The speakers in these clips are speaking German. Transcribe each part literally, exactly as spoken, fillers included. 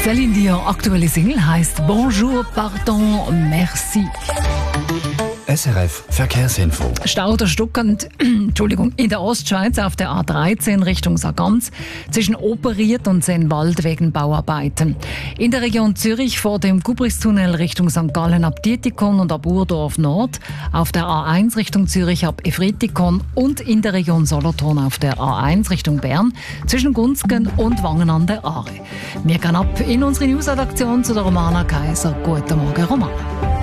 Céline Dion, aktuelle Single heisst «Bonjour, pardon, merci». S R F Verkehrsinfo. Stau oder stockend, Entschuldigung, in der Ostschweiz auf der A dreizehn Richtung Sargans zwischen Operiert und Sennwald wegen Bauarbeiten. In der Region Zürich vor dem Gubristunnel Richtung Sankt Gallen ab Dietikon und ab Urdorf Nord, auf der A eins Richtung Zürich ab Efretikon und in der Region Solothurn auf der A eins Richtung Bern zwischen Gunzgen und Wangen an der Aare. Wir gehen ab in unsere News-Redaktion zu der Romana Kaiser. Guten Morgen, Romana.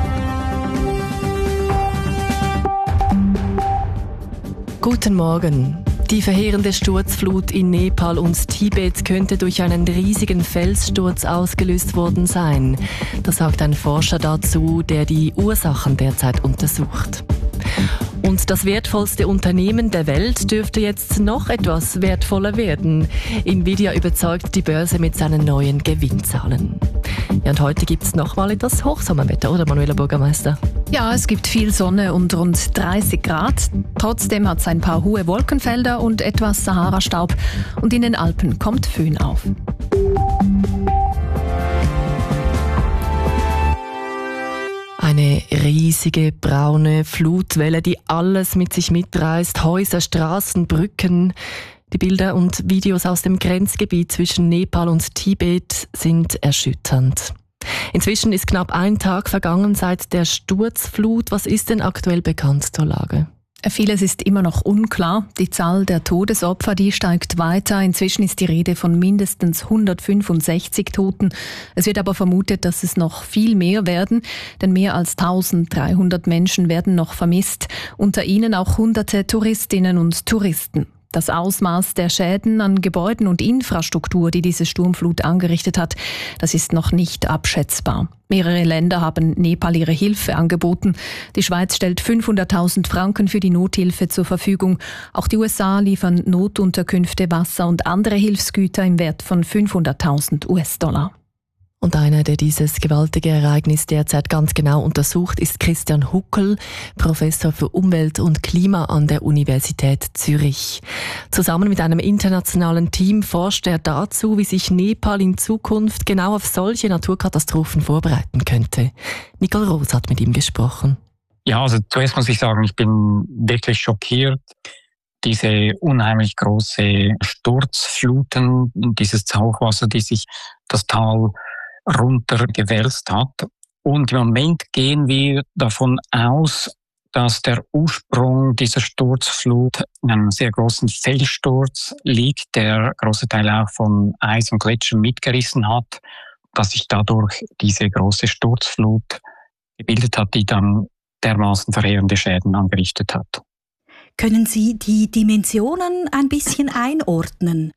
Guten Morgen. Die verheerende Sturzflut in Nepal und Tibet könnte durch einen riesigen Felssturz ausgelöst worden sein. Das sagt ein Forscher dazu, der die Ursachen derzeit untersucht. Und das wertvollste Unternehmen der Welt dürfte jetzt noch etwas wertvoller werden. Nvidia überzeugt die Börse mit seinen neuen Gewinnzahlen. Ja, und heute gibt es nochmal etwas Hochsommerwetter, oder Manuela Bürgermeister? Ja, es gibt viel Sonne und rund dreißig Grad. Trotzdem hat es ein paar hohe Wolkenfelder und etwas Sahara-Staub. Und in den Alpen kommt Föhn auf. Eine riesige braune Flutwelle, die alles mit sich mitreißt. Häuser, Straßen, Brücken. Die Bilder und Videos aus dem Grenzgebiet zwischen Nepal und Tibet sind erschütternd. Inzwischen ist knapp ein Tag vergangen seit der Sturzflut. Was ist denn aktuell bekannt zur Lage? Vieles ist immer noch unklar. Die Zahl der Todesopfer, die steigt weiter. Inzwischen ist die Rede von mindestens hundertfünfundsechzig Toten. Es wird aber vermutet, dass es noch viel mehr werden, denn mehr als eintausenddreihundert Menschen werden noch vermisst. Unter ihnen auch hunderte Touristinnen und Touristen. Das Ausmaß der Schäden an Gebäuden und Infrastruktur, die diese Sturmflut angerichtet hat, das ist noch nicht abschätzbar. Mehrere Länder haben Nepal ihre Hilfe angeboten. Die Schweiz stellt fünfhunderttausend Franken für die Nothilfe zur Verfügung. Auch die U S A liefern Notunterkünfte, Wasser und andere Hilfsgüter im Wert von fünfhunderttausend U S-Dollar. Und einer, der dieses gewaltige Ereignis derzeit ganz genau untersucht, ist Christian Huckel, Professor für Umwelt und Klima an der Universität Zürich. Zusammen mit einem internationalen Team forscht er dazu, wie sich Nepal in Zukunft genau auf solche Naturkatastrophen vorbereiten könnte. Nicole Roos hat mit ihm gesprochen. Ja, also zuerst muss ich sagen, ich bin wirklich schockiert. Diese unheimlich große Sturzfluten, dieses Hochwasser, die sich das Tal runtergewälzt hat. Und im Moment gehen wir davon aus, dass der Ursprung dieser Sturzflut in einem sehr großen Felssturz liegt, der große Teile auch von Eis und Gletschern mitgerissen hat, dass sich dadurch diese große Sturzflut gebildet hat, die dann dermaßen verheerende Schäden angerichtet hat. Können Sie die Dimensionen ein bisschen einordnen?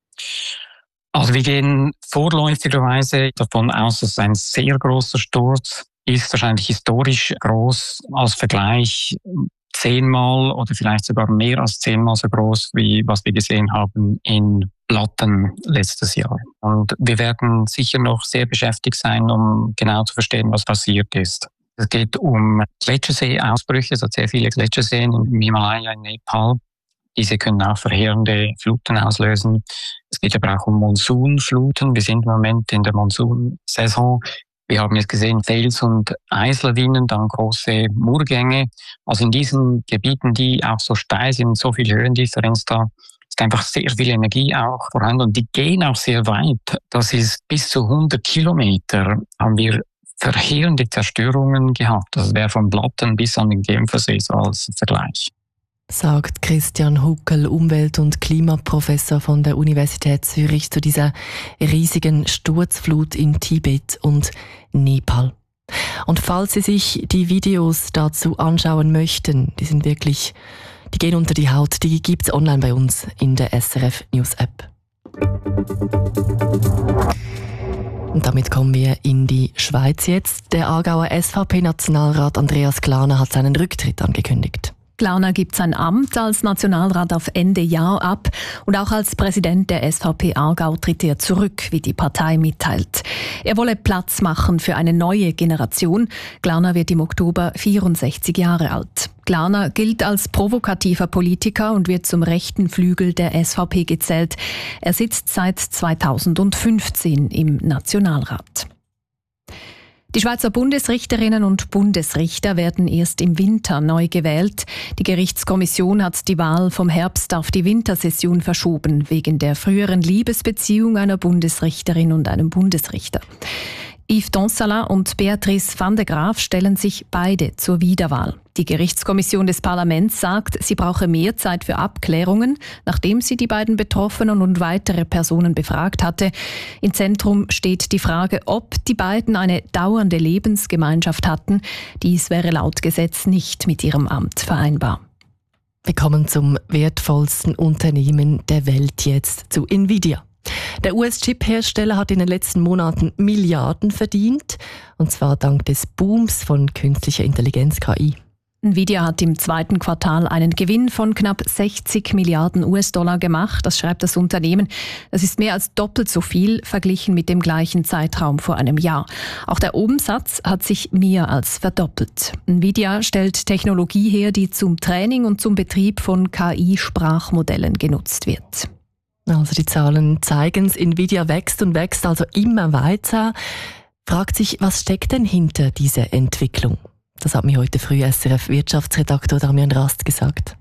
Also wir gehen vorläufigerweise davon aus, dass es ein sehr großer Sturz ist, wahrscheinlich historisch groß, als Vergleich zehnmal oder vielleicht sogar mehr als zehnmal so groß, wie was wir gesehen haben in Blatten letztes Jahr. Und wir werden sicher noch sehr beschäftigt sein, um genau zu verstehen, was passiert ist. Es geht um Gletschersee-Ausbrüche, es hat sehr viele Gletscherseen im Himalaya in Nepal. Diese können auch verheerende Fluten auslösen. Es geht aber auch um Monsunfluten. Wir sind im Moment in der Monsunsaison. Wir haben jetzt gesehen Fels- und Eislawinen, dann große Murgänge. Also in diesen Gebieten, die auch so steil sind, so viel Höhendifferenz da, ist einfach sehr viel Energie auch vorhanden. Und die gehen auch sehr weit. Das ist bis zu hundert Kilometer haben wir verheerende Zerstörungen gehabt. Das wäre von Blatten bis an den Genfersee so als Vergleich. Sagt Christian Huckel, Umwelt- und Klimaprofessor von der Universität Zürich, zu dieser riesigen Sturzflut in Tibet und Nepal. Und falls Sie sich die Videos dazu anschauen möchten, die sind wirklich, die gehen unter die Haut, die gibt's online bei uns in der S R F News App. Und damit kommen wir in die Schweiz jetzt. Der Aargauer S V P-Nationalrat Andreas Glarner hat seinen Rücktritt angekündigt. Glarner gibt sein Amt als Nationalrat auf Ende Jahr ab und auch als Präsident der S V P Aargau tritt er zurück, wie die Partei mitteilt. Er wolle Platz machen für eine neue Generation. Glarner wird im Oktober vierundsechzig Jahre alt. Glarner gilt als provokativer Politiker und wird zum rechten Flügel der S V P gezählt. Er sitzt seit zweitausendfünfzehn im Nationalrat. Die Schweizer Bundesrichterinnen und Bundesrichter werden erst im Winter neu gewählt. Die Gerichtskommission hat die Wahl vom Herbst auf die Wintersession verschoben, wegen der früheren Liebesbeziehung einer Bundesrichterin und einem Bundesrichter. Yves Donsala und Beatrice van de Graaf stellen sich beide zur Wiederwahl. Die Gerichtskommission des Parlaments sagt, sie brauche mehr Zeit für Abklärungen, nachdem sie die beiden Betroffenen und weitere Personen befragt hatte. Im Zentrum steht die Frage, ob die beiden eine dauernde Lebensgemeinschaft hatten. Dies wäre laut Gesetz nicht mit ihrem Amt vereinbar. Wir kommen zum wertvollsten Unternehmen der Welt jetzt, zu Nvidia. Der U S-Chip-Hersteller hat in den letzten Monaten Milliarden verdient, und zwar dank des Booms von künstlicher Intelligenz K I. Nvidia hat im zweiten Quartal einen Gewinn von knapp sechzig Milliarden U S-Dollar gemacht, das schreibt das Unternehmen. Das ist mehr als doppelt so viel verglichen mit dem gleichen Zeitraum vor einem Jahr. Auch der Umsatz hat sich mehr als verdoppelt. Nvidia stellt Technologie her, die zum Training und zum Betrieb von K I-Sprachmodellen genutzt wird. Also die Zahlen zeigen es, Nvidia wächst und wächst also immer weiter. Fragt sich, was steckt denn hinter dieser Entwicklung? Das hat mir heute früh S R F-Wirtschaftsredaktor Damian Rast gesagt.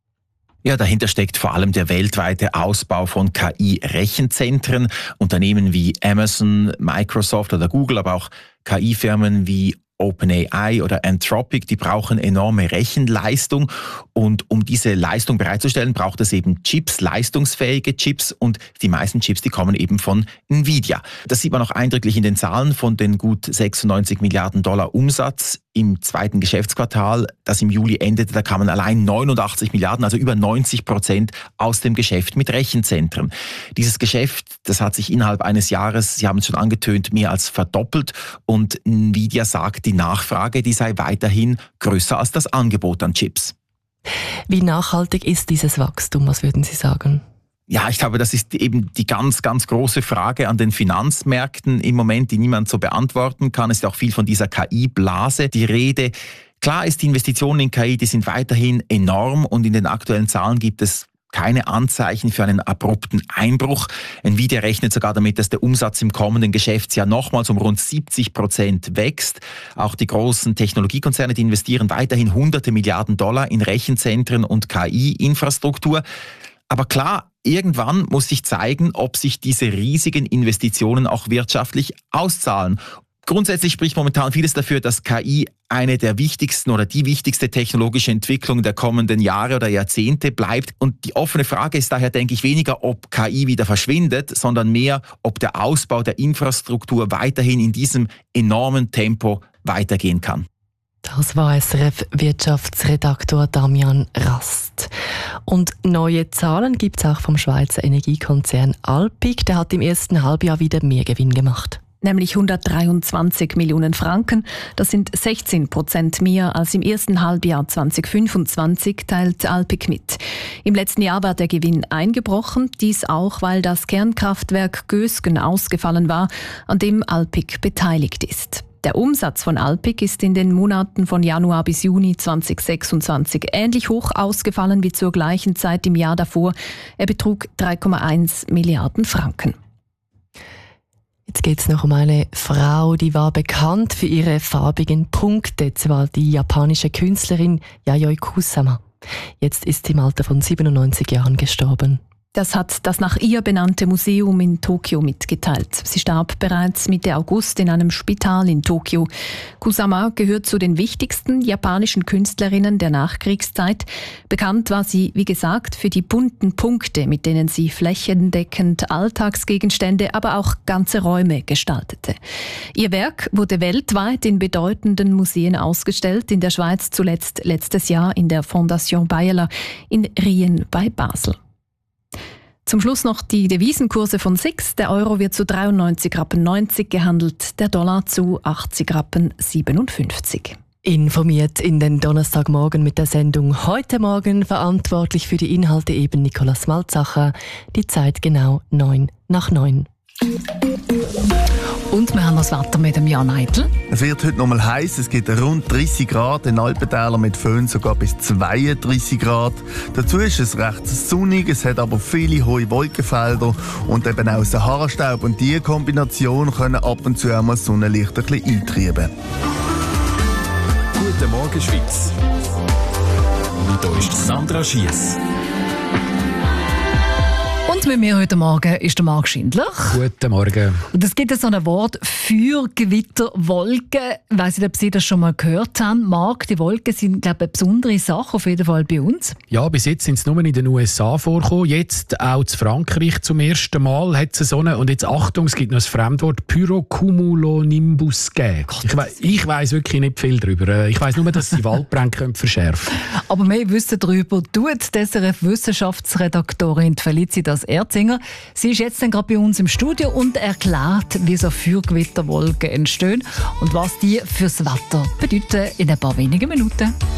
Ja, dahinter steckt vor allem der weltweite Ausbau von K I-Rechenzentren. Unternehmen wie Amazon, Microsoft oder Google, aber auch K I-Firmen wie OpenAI oder Anthropic, die brauchen enorme Rechenleistung, und um diese Leistung bereitzustellen, braucht es eben Chips, leistungsfähige Chips, und die meisten Chips, die kommen eben von Nvidia. Das sieht man auch eindrücklich in den Zahlen von den gut sechsundneunzig Milliarden Dollar Umsatz im zweiten Geschäftsquartal, das im Juli endete. Da kamen allein neunundachtzig Milliarden, also über neunzig Prozent aus dem Geschäft mit Rechenzentren. Dieses Geschäft, das hat sich innerhalb eines Jahres, Sie haben es schon angetönt, mehr als verdoppelt, und Nvidia sagt, die Nachfrage, die sei weiterhin größer als das Angebot an Chips. Wie nachhaltig ist dieses Wachstum, was würden Sie sagen? Ja, ich glaube, das ist eben die ganz, ganz große Frage an den Finanzmärkten im Moment, die niemand so beantworten kann. Es ist auch viel von dieser K I-Blase die Rede. Klar ist, die Investitionen in K I, die sind weiterhin enorm, und in den aktuellen Zahlen gibt es keine Anzeichen für einen abrupten Einbruch. Nvidia rechnet sogar damit, dass der Umsatz im kommenden Geschäftsjahr nochmals um rund siebzig Prozent wächst. Auch die großen Technologiekonzerne, die investieren weiterhin hunderte Milliarden Dollar in Rechenzentren und K I-Infrastruktur. Aber klar, irgendwann muss sich zeigen, ob sich diese riesigen Investitionen auch wirtschaftlich auszahlen. Grundsätzlich spricht momentan vieles dafür, dass K I eine der wichtigsten oder die wichtigste technologische Entwicklung der kommenden Jahre oder Jahrzehnte bleibt. Und die offene Frage ist daher, denke ich, weniger, ob K I wieder verschwindet, sondern mehr, ob der Ausbau der Infrastruktur weiterhin in diesem enormen Tempo weitergehen kann. Das war S R F-Wirtschaftsredaktor Damian Rast. Und neue Zahlen gibt es auch vom Schweizer Energiekonzern Alpiq. Der hat im ersten Halbjahr wieder mehr Gewinn gemacht. Nämlich hundertdreiundzwanzig Millionen Franken. Das sind sechzehn Prozent mehr als im ersten Halbjahr zweitausendfünfundzwanzig, teilt Alpiq mit. Im letzten Jahr war der Gewinn eingebrochen, dies auch, weil das Kernkraftwerk Gösgen ausgefallen war, an dem Alpiq beteiligt ist. Der Umsatz von Alpiq ist in den Monaten von Januar bis Juni zweitausendsechsundzwanzig ähnlich hoch ausgefallen wie zur gleichen Zeit im Jahr davor. Er betrug drei Komma eins Milliarden Franken. Jetzt geht es noch um eine Frau, die war bekannt für ihre farbigen Punkte. Zwar die japanische Künstlerin Yayoi Kusama. Jetzt ist sie im Alter von siebenundneunzig Jahren gestorben. Das hat das nach ihr benannte Museum in Tokio mitgeteilt. Sie starb bereits Mitte August in einem Spital in Tokio. Kusama gehört zu den wichtigsten japanischen Künstlerinnen der Nachkriegszeit. Bekannt war sie, wie gesagt, für die bunten Punkte, mit denen sie flächendeckend Alltagsgegenstände, aber auch ganze Räume gestaltete. Ihr Werk wurde weltweit in bedeutenden Museen ausgestellt, in der Schweiz zuletzt letztes Jahr in der Fondation Bayerler in Rien bei Basel. Zum Schluss noch die Devisenkurse von S I X. Der Euro wird zu dreiundneunzig Rappen neunzig gehandelt, der Dollar zu achtzig Rappen siebenundfünfzig. Informiert in den Donnerstagmorgen mit der Sendung «Heute Morgen», verantwortlich für die Inhalte eben Nicolas Malzacher. Die Zeit genau neun nach neun. Und Und wir haben das Wetter mit dem Jan Eitel. Es wird heute noch mal heiß. Es gibt rund dreißig Grad, in Alpentälern mit Föhn sogar bis zweiunddreißig Grad. Dazu ist es recht sonnig, es hat aber viele hohe Wolkenfelder und eben auch Sahara-Staub. Und diese Kombination können ab und zu auch mal Sonnenlicht ein bisschen eintreiben. Guten Morgen, Schweiz. Hier ist Sandra Schiess. Und mit mir heute Morgen ist der Marc Schindler. Guten Morgen. Und es gibt so ein Wort, Feuergewitterwolken. Ich weiss nicht, ob Sie das schon mal gehört haben. Marc, die Wolken sind, glaube ich, eine besondere Sache, auf jeden Fall bei uns. Ja, bis jetzt sind es nur in den U S A vorgekommen. Jetzt auch in Frankreich zum ersten Mal hat es so eine. Und jetzt Achtung, es gibt noch ein Fremdwort, Pyrocumulonimbus gegeben. Ich, we ich weiss wirklich nicht viel darüber. Ich weiss nur, dass sie Waldbrände verschärfen können. Aber mehr Wissen darüber tut die S R F-Wissenschaftsredaktorin Felicitas Erzinger. Sie ist jetzt dann gerade bei uns im Studio und erklärt, wie so Feuergewitterwolken entstehen und was die fürs Wetter bedeuten in ein paar wenigen Minuten.